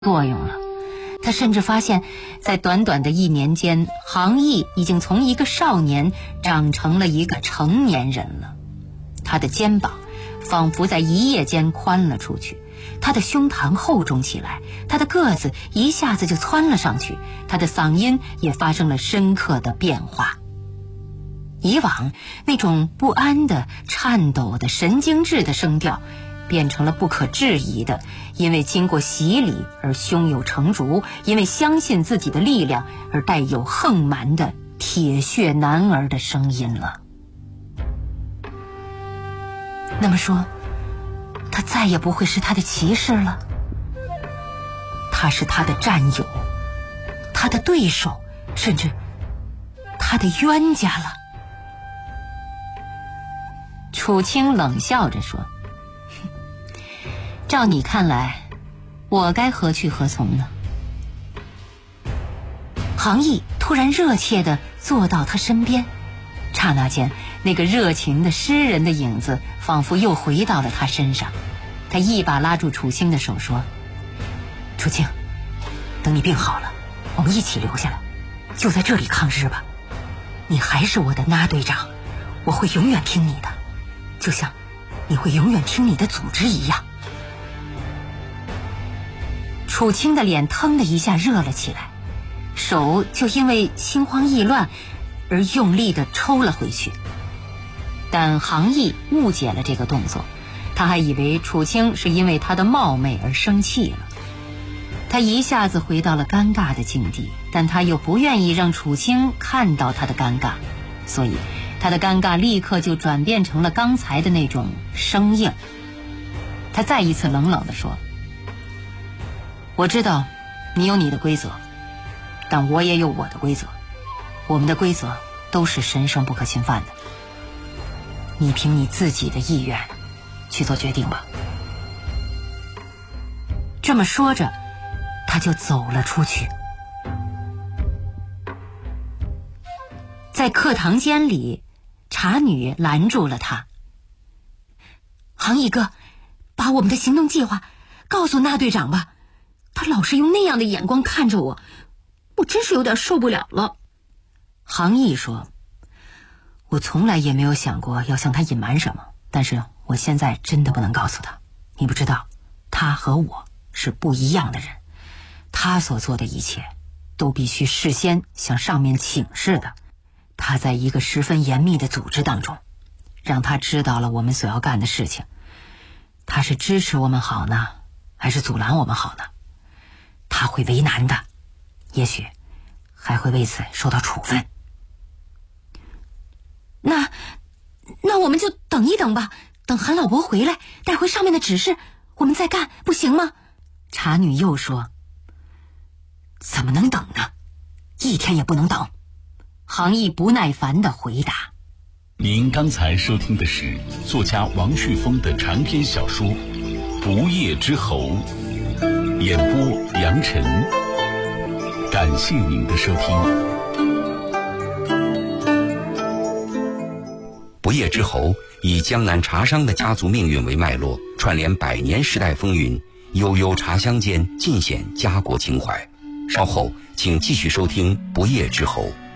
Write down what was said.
作用了。他甚至发现，在短短的1年间，杭义已经从一个少年长成了一个成年人了。他的肩膀仿佛在一夜间宽了出去，他的胸膛厚重起来，他的个子一下子就蹿了上去，他的嗓音也发生了深刻的变化。以往那种不安的、颤抖的、神经质的声调，变成了不可置疑的，因为经过洗礼而胸有成竹，因为相信自己的力量而带有横蛮的铁血男儿的声音了。那么说，他再也不会是他的骑士了，他是他的战友，他的对手，甚至他的冤家了。楚清冷笑着说，照你看来，我该何去何从呢？杭义突然热切地坐到他身边，刹那间，那个热情的诗人的影子仿佛又回到了他身上。他一把拉住楚清的手说，楚清，等你病好了，我们一起留下来，就在这里抗日吧。你还是我的那队长，我会永远听你的，就像你会永远听你的组织一样。楚清的脸腾的一下热了起来，手就因为心慌意乱而用力地抽了回去。但杭义误解了这个动作，他还以为楚清是因为他的冒昧而生气了。他一下子回到了尴尬的境地，但他又不愿意让楚清看到他的尴尬，所以他的尴尬立刻就转变成了刚才的那种生硬。他再一次冷冷地说，我知道你有你的规则，但我也有我的规则，我们的规则都是神圣不可侵犯的。你凭你自己的意愿去做决定吧。这么说着，他就走了出去。在课堂间里，茶女拦住了他。杭义哥，把我们的行动计划告诉那队长吧，他老是用那样的眼光看着我，我真是有点受不了了。杭义说，我从来也没有想过要向他隐瞒什么，但是我现在真的不能告诉他。你不知道，他和我是不一样的人，他所做的一切都必须事先向上面请示的。他在一个十分严密的组织当中，让他知道了我们所要干的事情。他是支持我们好呢，还是阻拦我们好呢？他会为难的，也许还会为此受到处分。那我们就等一等吧，等韩老伯回来带回上面的指示，我们再干，不行吗？茶女又说，怎么能等呢？一天也不能等。杭义不耐烦地回答。 您刚才收听的是作家王旭峰的长篇小说《不夜之侯》，演播杨晨。感谢您的收听。 不夜之侯以江南茶商的家族命运为脉络，串联100年时代风云，悠悠茶香间尽显家国情怀。稍后请继续收听不夜之侯。